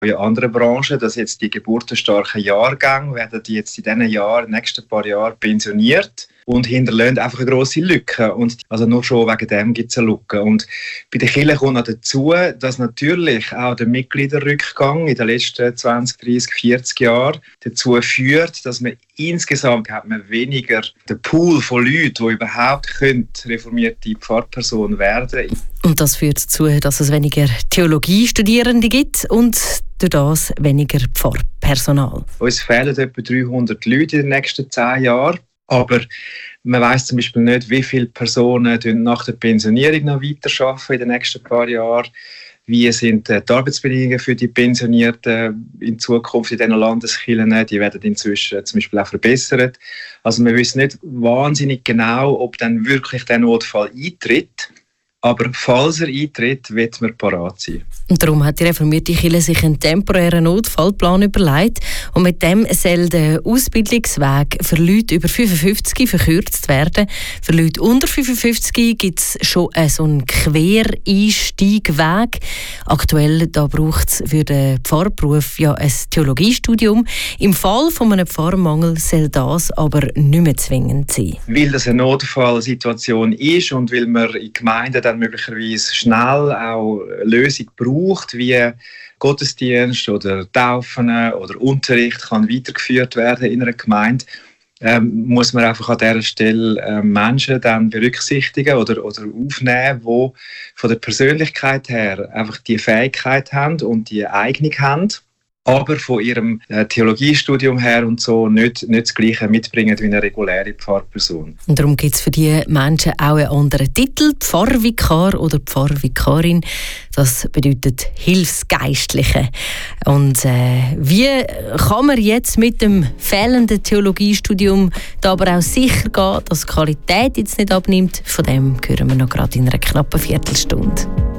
in anderen Branchen, dass jetzt die geburtenstarken Jahrgänge werden die jetzt in diesen Jahren, in den nächsten paar Jahren pensioniert und hinterlassen einfach eine grosse Lücke. Und also nur schon wegen dem gibt es eine Lücke. Und bei den Kirchen kommt noch dazu, dass natürlich auch der Mitgliederrückgang in den letzten 20, 30, 40 Jahren dazu führt, dass man insgesamt hat man weniger den Pool von Leuten, die überhaupt reformierte Pfarrpersonen werden können. Und das führt dazu, dass es weniger Theologiestudierende gibt und durch das weniger Pfarrpersonal. Uns fehlen etwa 300 Leute in den nächsten 10 Jahren. Aber man weiss zum Beispiel nicht, wie viele Personen nach der Pensionierung noch weiterarbeiten in den nächsten paar Jahren. Wie sind die Arbeitsbedingungen für die Pensionierten in Zukunft in diesen Landeskirchen? Die werden inzwischen zum Beispiel auch verbessert. Also wir wissen nicht wahnsinnig genau, ob dann wirklich der Notfall eintritt. Aber falls er eintritt, wird man parat sein. Und darum hat die reformierte Kirche sich einen temporären Notfallplan überlegt. Und mit dem soll der Ausbildungsweg für Leute über 55 verkürzt werden. Für Leute unter 55 gibt es schon so einen Quereinstiegweg. Aktuell braucht es für den Pfarrberuf ja ein Theologiestudium. Im Fall von einem Pfarrmangel soll das aber nicht mehr zwingend sein. Weil das eine Notfallsituation ist und weil man in Gemeinden dann möglicherweise schnell auch eine Lösung braucht, wie Gottesdienst oder Taufen oder Unterricht kann weitergeführt werden in einer Gemeinde, muss man einfach an dieser Stelle Menschen dann berücksichtigen oder aufnehmen, die von der Persönlichkeit her einfach die Fähigkeit haben und die Eignung haben, aber von ihrem Theologiestudium her und so nicht das Gleiche mitbringen wie eine reguläre Pfarrperson. Und darum gibt es für diese Menschen auch einen anderen Titel, Pfarrvikar oder Pfarrvikarin. Das bedeutet Hilfsgeistliche. Und wie kann man jetzt mit dem fehlenden Theologiestudium da aber auch sicher gehen, dass die Qualität jetzt nicht abnimmt? Von dem hören wir noch gerade in einer knappen Viertelstunde.